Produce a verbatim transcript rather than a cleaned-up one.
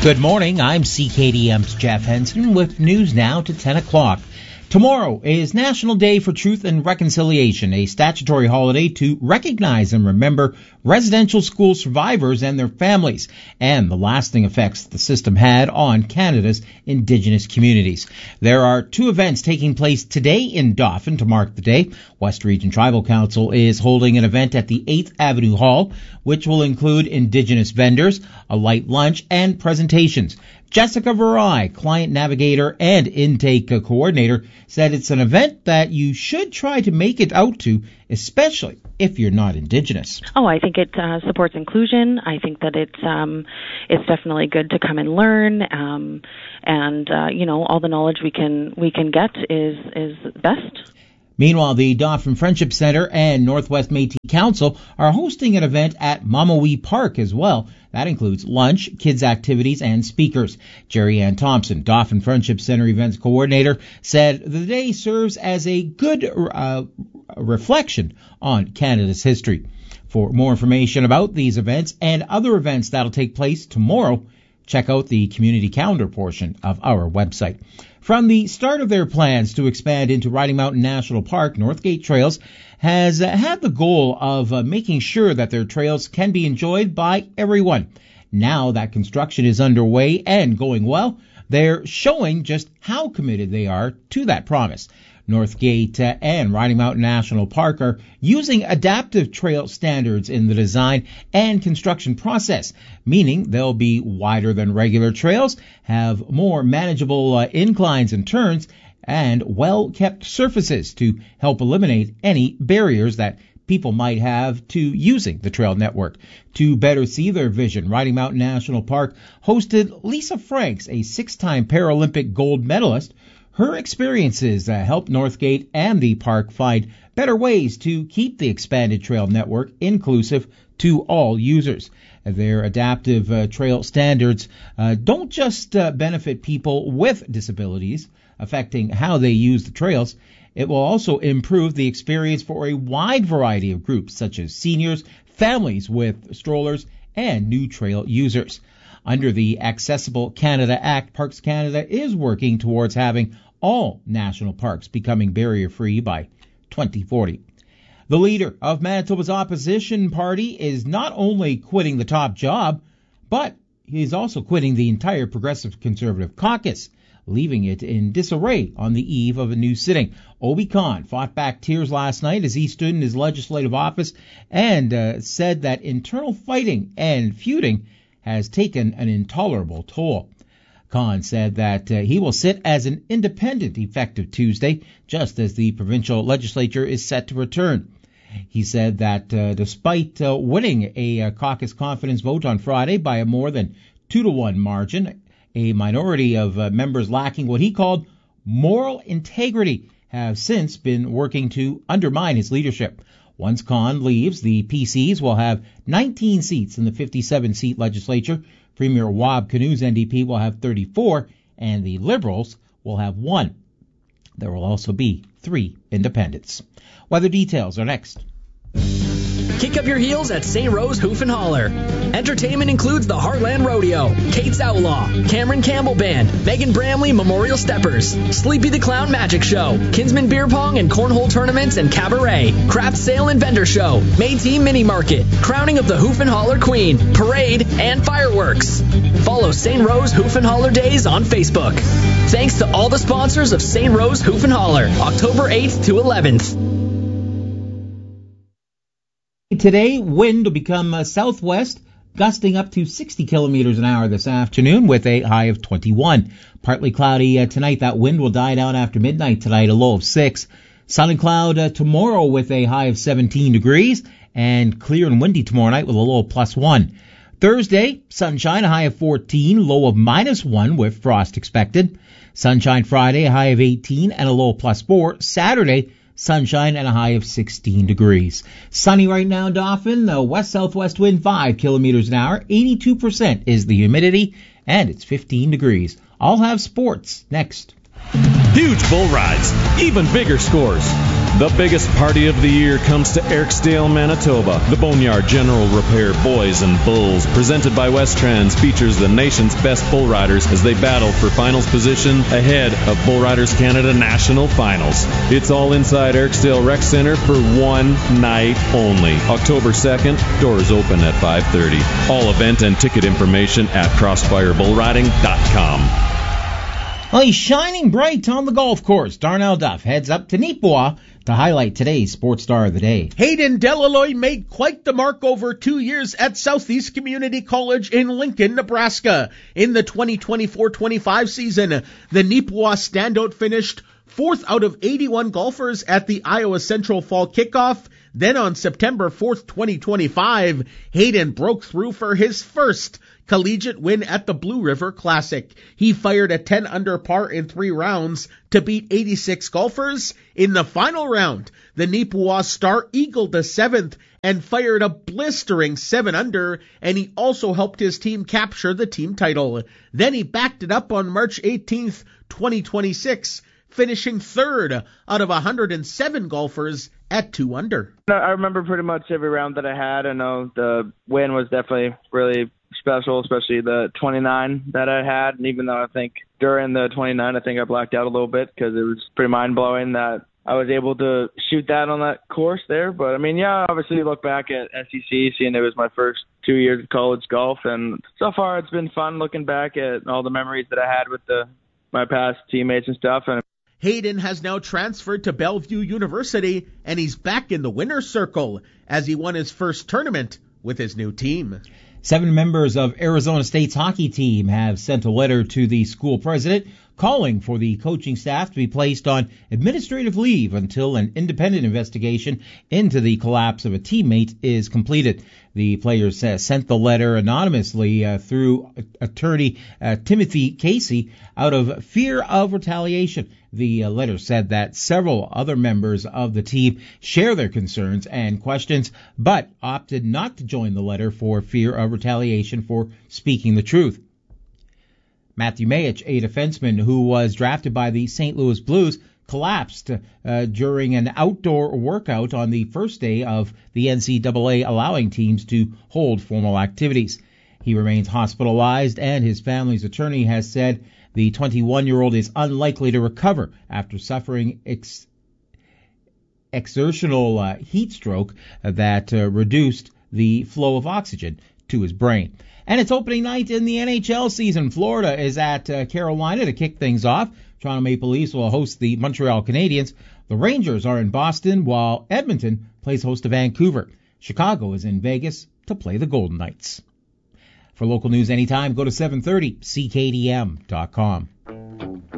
Good morning, I'm C K D M's Jeff Henson with news now to ten o'clock. Tomorrow is National Day for Truth and Reconciliation, a statutory holiday to recognize and remember residential school survivors and their families, and the lasting effects the system had on Canada's Indigenous communities. There are two events taking place today in Dauphin to mark the day. West Region Tribal Council is holding an event at the eighth Avenue Hall, which will include Indigenous vendors, a light lunch, and presentations. Jessica Varai, client navigator and intake coordinator, said it's an event that you should try to make it out to, especially if you're not Indigenous. Oh, I think it uh, supports inclusion. I think that it's um, it's definitely good to come and learn, um, and uh, you know, all the knowledge we can we can get is is best. Meanwhile, the Dauphin Friendship Centre and Northwest Métis Council are hosting an event at Mamawee Park as well. That includes lunch, kids' activities, and speakers. Jerry Ann Thompson, Dauphin Friendship Centre events coordinator, said the day serves as a good uh, reflection on Canada's history. For more information about these events and other events that'll take place tomorrow, check out the community calendar portion of our website. From the start of their plans to expand into Riding Mountain National Park, Northgate Trails has uh, had the goal of uh, making sure that their trails can be enjoyed by everyone. Now that construction is underway and going well, they're showing just how committed they are to that promise. Northgate uh, and Riding Mountain National Park are using adaptive trail standards in the design and construction process, meaning they'll be wider than regular trails, have more manageable uh, inclines and turns, and well-kept surfaces to help eliminate any barriers that people might have to using the trail network. To better see their vision, Riding Mountain National Park hosted Lisa Franks, a six-time Paralympic gold medalist. Her experiences uh, helped Northgate and the park find better ways to keep the expanded trail network inclusive to all users. Their adaptive uh, trail standards uh, don't just uh, benefit people with disabilities, affecting how they use the trails. It will also improve the experience for a wide variety of groups, such as seniors, families with strollers, and new trail users. Under the Accessible Canada Act, Parks Canada is working towards having all national parks becoming barrier-free by twenty forty. The leader of Manitoba's opposition party is not only quitting the top job, but he is also quitting the entire Progressive Conservative caucus, leaving it in disarray on the eve of a new sitting. Obi Khan fought back tears last night as he stood in his legislative office and uh, said that internal fighting and feuding has taken an intolerable toll. Khan said that uh, he will sit as an independent effective Tuesday, just as the provincial legislature is set to return. He said that uh, despite uh, winning a uh, caucus confidence vote on Friday by a more than two to one margin, a minority of uh, members lacking what he called moral integrity have since been working to undermine his leadership. Once Khan leaves, the P Cs will have nineteen seats in the fifty-seven seat legislature. Premier Wab Kinu's N D P will have thirty-four, and the Liberals will have one. There will also be three independents. Weather details are next. Kick up your heels at Saint Rose Hoof and Holler. Entertainment includes the Heartland Rodeo, Kate's Outlaw, Cameron Campbell Band, Megan Bramley Memorial Steppers, Sleepy the Clown Magic Show, Kinsman Beer Pong and Cornhole Tournaments and Cabaret, Craft Sale and Vendor Show, Métis Mini Market, Crowning of the Hoof and Holler Queen, Parade, and Fireworks. Follow Saint Rose Hoof and Holler Days on Facebook. Thanks to all the sponsors of Saint Rose Hoof and Holler, October eighth to eleventh. Today, wind will become uh, southwest, gusting up to sixty kilometers an hour this afternoon with a high of twenty-one. Partly cloudy uh, tonight. That wind will die down after midnight tonight, a low of six. Sun and cloud uh, tomorrow with a high of seventeen degrees, and clear and windy tomorrow night with a low of plus one. Thursday, sunshine, a high of fourteen, low of minus one with frost expected. Sunshine Friday, a high of eighteen and a low of plus four. Saturday, sunshine and a high of sixteen degrees. Sunny right now in Dauphin, the west-southwest wind five kilometers an hour, eighty-two percent is the humidity, and it's fifteen degrees. I'll have sports next. Huge bull rides, even bigger scores. The biggest party of the year comes to Ericasdale, Manitoba. The Boneyard General Repair Boys and Bulls, presented by Westrans, features the nation's best bull riders as they battle for finals position ahead of Bull Riders Canada National Finals. It's all inside Ericasdale Rec Center for one night only. October second, doors open at five thirty. All event and ticket information at crossfire bull riding dot com. Well, he's shining bright on the golf course. Darnell Duff heads up to Neepawa to highlight today's Sports Star of the Day. Hayden Delaloy made quite the mark over two years at Southeast Community College in Lincoln, Nebraska. In the twenty twenty-four twenty-five season, the Neepawa standout finished fourth out of eighty-one golfers at the Iowa Central Fall Kickoff. Then on September fourth, twenty twenty-five, Hayden broke through for his first collegiate win at the Blue River Classic. He fired a ten under par in three rounds to beat eighty-six golfers. In the final round, the Neepawa star eagled the seventh and fired a blistering seven under, and he also helped his team capture the team title. Then he backed it up on March eighteenth, twenty twenty-six, finishing third out of one hundred seven golfers at two under. I remember pretty much every round that I had. I know the win was definitely really special, especially the twenty-nine that I had. And even though I think during the twenty-nine, I think I blacked out a little bit because it was pretty mind-blowing that I was able to shoot that on that course there. But, I mean, yeah, obviously you look back at S E C, seeing it was my first two years of college golf. And so far it's been fun looking back at all the memories that I had with the my past teammates and stuff. And Hayden has now transferred to Bellevue University, and he's back in the winner's circle as he won his first tournament with his new team. Seven members of Arizona State's hockey team have sent a letter to the school president calling for the coaching staff to be placed on administrative leave until an independent investigation into the collapse of a teammate is completed. The players uh, sent the letter anonymously uh, through attorney uh, Timothy Casey out of fear of retaliation. The uh, letter said that several other members of the team share their concerns and questions, but opted not to join the letter for fear of retaliation for speaking the truth. Matthew Mayich, a defenseman who was drafted by the Saint Louis Blues, collapsed uh, during an outdoor workout on the first day of the N C double A allowing teams to hold formal activities. He remains hospitalized, and his family's attorney has said the twenty-one-year-old is unlikely to recover after suffering ex- exertional uh, heat stroke that uh, reduced the flow of oxygen to his brain. And it's opening night in the N H L season. Florida is at uh, Carolina to kick things off. Toronto Maple Leafs will host the Montreal Canadiens. The Rangers are in Boston, while Edmonton plays host to Vancouver. Chicago is in Vegas to play the Golden Knights. For local news anytime, go to seven thirty C K D M dot com.